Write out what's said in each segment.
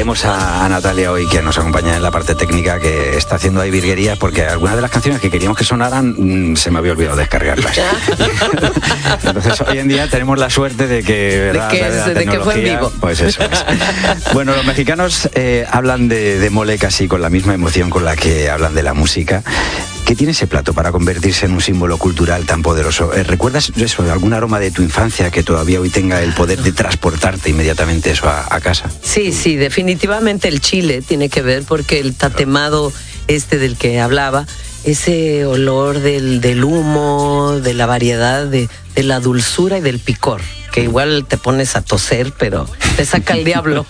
Agradecemos a Natalia hoy que nos acompaña en la parte técnica, que está haciendo ahí virguerías, porque algunas de las canciones que queríamos que sonaran se me había olvidado descargarlas. Entonces hoy en día tenemos la suerte de que, ¿verdad? De que fue en vivo. Pues eso es. Bueno, los mexicanos hablan de mole casi con la misma emoción con la que hablan de la música. ¿Qué tiene ese plato para convertirse en un símbolo cultural tan poderoso? ¿Recuerdas eso, algún aroma de tu infancia que todavía hoy tenga el poder de transportarte inmediatamente eso a casa? Sí, definitivamente el chile tiene que ver, porque el tatemado del que hablaba, ese olor del humo, de la variedad, de la dulzura y del picor, que igual te pones a toser, pero te saca el diablo.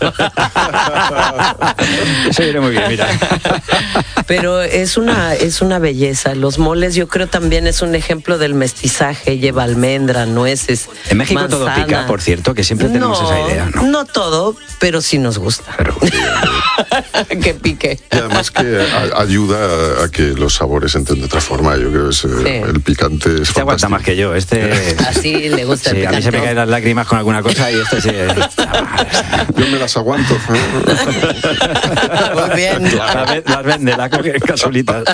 Eso viene muy bien, mira. Pero es una belleza. Los moles, yo creo, también es un ejemplo del mestizaje. Lleva almendra, nueces, en México manzana. Todo pica, por cierto, que siempre tenemos esa idea, ¿no? No todo, pero sí nos gusta. Pero, que pique. Y además que ayuda a que los sabores entren de otra forma. Yo creo que el picante es fantástico. Aguanta más que yo. Así le gusta el picante. A mí se me caen las lágrimas con alguna cosa y sí. Yo me las aguanto. Muy bien. Las vende, la coge en casulitas.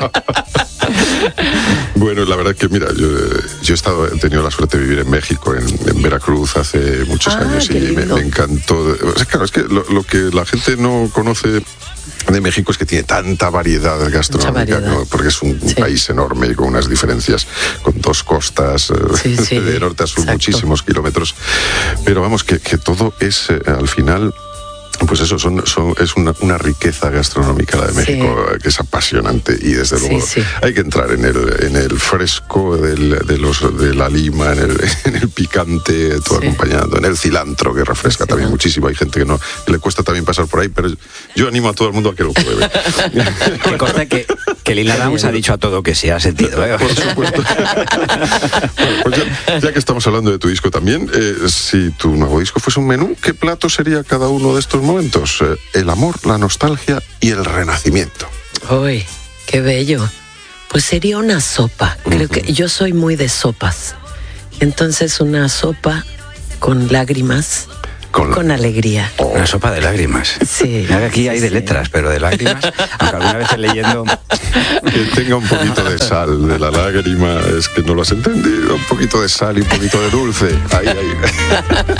Bueno, la verdad que mira, yo he tenido la suerte de vivir en México, en Veracruz, hace muchos años, y me encantó. Claro, es que lo que la gente no conoce de México es que tiene tanta variedad gastronómica, ¿no? Porque es un país enorme y con unas diferencias, con dos costas, de norte a sur, muchísimos kilómetros. Pero vamos, que todo es, al final, pues eso, es una riqueza gastronómica la de México, que es apasionante, y desde luego hay que entrar en el fresco de la lima, en el picante, todo acompañando, en el cilantro, que refresca también muchísimo. Hay gente que le cuesta también pasar por ahí, pero yo animo a todo el mundo a que lo pruebe. Que conste que Lila Downs ha dicho a todo que sí, ha sentido, ¿eh? Por supuesto. Bueno, pues ya que estamos hablando de tu disco también, si tu nuevo disco fuese un menú, ¿qué plato sería cada uno de estos momentos? El amor, la nostalgia y el renacimiento. ¡Uy, qué bello! Pues sería una sopa. Creo que yo soy muy de sopas. Entonces una sopa con lágrimas, con alegría. Una sopa de lágrimas. Sí. Aquí hay de letras, pero de lágrimas, aunque alguna vez leyendo... Que tenga un poquito de sal de la lágrima, es que no lo has entendido. Un poquito de sal y un poquito de dulce. Ahí.